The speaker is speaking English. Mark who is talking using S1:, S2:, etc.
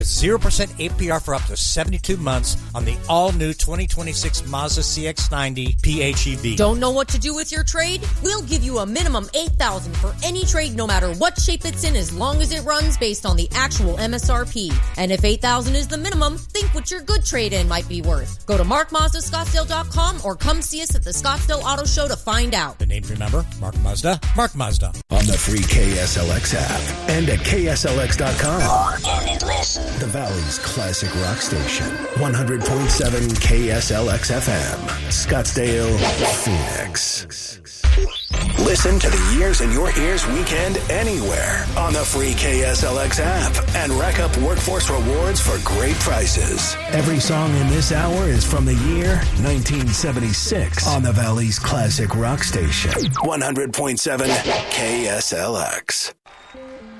S1: 0% APR for up to 72 months on the all-new 2026 Mazda CX-90 PHEV.
S2: Don't know what to do with your trade? We'll give you a minimum $8,000 for any trade, no matter what shape it's in, as long as it runs based on the actual MSRP. And if $8,000 is the minimum, think what your good trade-in might be worth. Go to markmazdascottsdale.com or come see us at the Scottsdale Auto Show to find out.
S1: The name to remember, Mark Mazda, Mark Mazda.
S3: On the free KSLX app and at KSLX.com.
S4: Log in and listen.
S3: The Valley's classic rock station. 100.7 KSLX FM. Scottsdale, Phoenix. Listen to the Years in Your Ears weekend anywhere on the free KSLX app and rack up workforce rewards for great prices. Every song in this hour is from the year 1976 on the Valley's classic rock station. 100.7 KSLX.